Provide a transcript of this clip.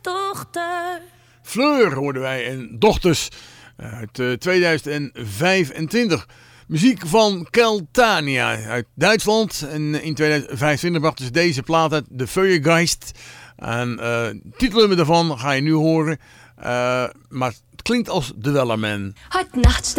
Dochter. Fleur hoorden wij in Dochters uit 2025. Muziek van Keltania uit Duitsland. En in 2025 brachten ze deze plaat uit, De Feuergeist. En het titelnummer daarvan ga je nu horen. Maar het klinkt als De Wellerman. Heute Nacht